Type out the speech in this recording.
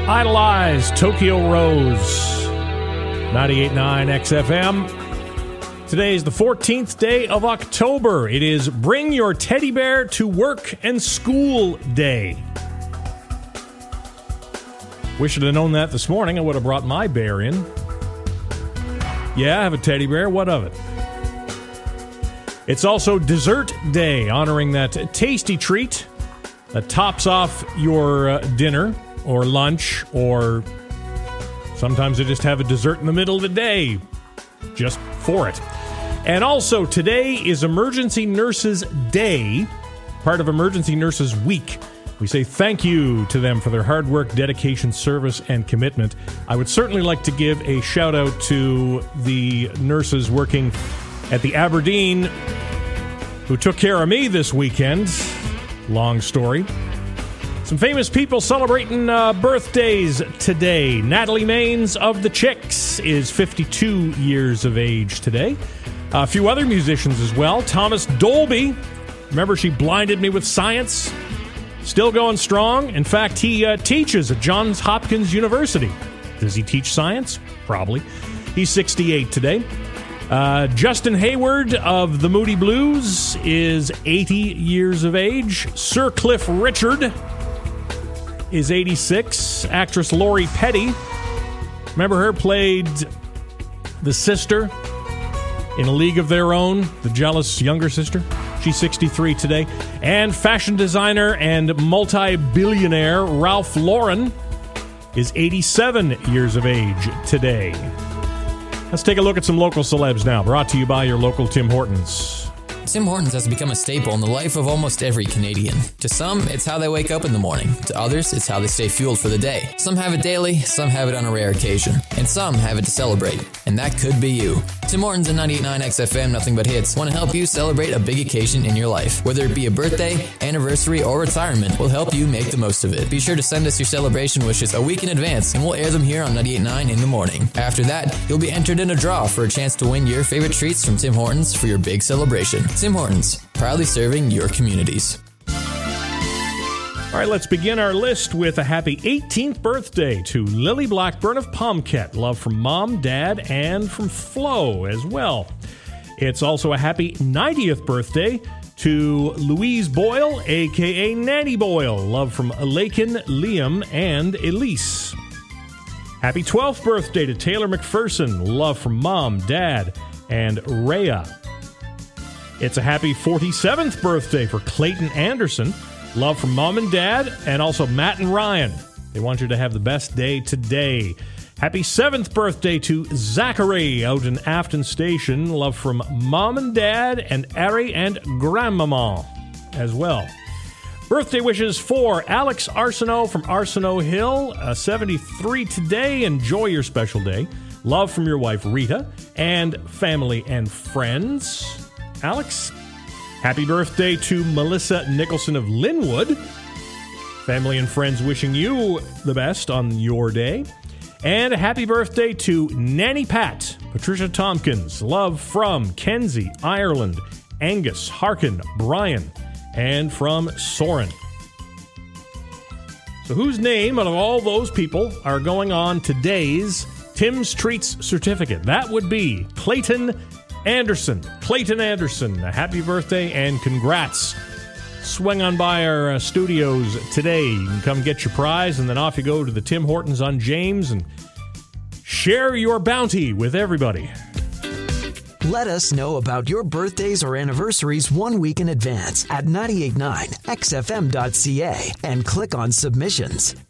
Idolize, Tokyo Rose, 98.9 XFM. Today is the 14th day of October. It is Bring Your Teddy Bear to Work and School Day. Wish I'd have known that this morning. I would have brought my bear in. Yeah, I have a teddy bear. What of it? It's also Dessert Day, honoring that tasty treat that tops off your dinner or lunch, or sometimes they just have a dessert in the middle of the day just for it. And also, today is Emergency Nurses Day, part of Emergency Nurses Week. We say thank you to them for their hard work, dedication, service, and commitment. I would certainly like to give a shout out to the nurses working at the Aberdeen who took care of me this weekend. Long story. Some famous people celebrating birthdays today. Natalie Maines of the Chicks is 52 years of age today. A few other musicians as well. Thomas Dolby. Remember, she blinded me with science. Still going strong. In fact, he teaches at Johns Hopkins University. Does he teach science? Probably. He's 68 today. Justin Hayward of the Moody Blues is 80 years of age. Sir Cliff Richard is 86. Actress Lori Petty. Remember her? Played the sister in A League of Their Own, the jealous younger sister. She's 63 today. And fashion designer and multi-billionaire Ralph Lauren is 87 years of age today. Let's take a look at some local celebs now, brought to you by your local Tim Hortons. Tim Hortons has become a staple in the life of almost every Canadian. To some, it's how they wake up in the morning. To others, it's how they stay fueled for the day. Some have it daily, some have it on a rare occasion. And some have it to celebrate. And that could be you. Tim Hortons and 98.9 XFM Nothing But Hits want to help you celebrate a big occasion in your life. Whether it be a birthday, anniversary, or retirement, we'll help you make the most of it. Be sure to send us your celebration wishes a week in advance, and we'll air them here on 98.9 in the morning. After that, you'll be entered in a draw for a chance to win your favorite treats from Tim Hortons for your big celebration. Tim Hortons, proudly serving your communities. All right, let's begin our list with a happy 18th birthday to Lily Blackburn of Pomket. Love from Mom, Dad, and from Flo as well. It's also a happy 90th birthday to Louise Boyle, a.k.a. Nanny Boyle. Love from Lakin, Liam, and Elise. Happy 12th birthday to Taylor McPherson. Love from Mom, Dad, and Rhea. It's a happy 47th birthday for Clayton Anderson. Love from Mom and Dad, and also Matt and Ryan. They want you to have the best day today. Happy 7th birthday to Zachary out in Afton Station. Love from Mom and Dad and Ari and Grandmama as well. Birthday wishes for Alex Arsenault from Arsenault Hill, 73 today. Enjoy your special day. Love from your wife Rita and family and friends. Alex, happy birthday to Melissa Nicholson of Linwood. Family and friends wishing you the best on your day. And a happy birthday to Nanny Pat, Patricia Tompkins. Love from Kenzie, Ireland, Angus, Harkin, Brian, and from Soren. So whose name out of all those people are going on today's Tim's Treats certificate? That would be Clayton Anderson. Clayton Anderson, a happy birthday and congrats. Swing on by our studios today. You can come get your prize, and then off you go to the Tim Hortons on James and share your bounty with everybody. Let us know about your birthdays or anniversaries 1 week in advance at 989xfm.ca and click on submissions.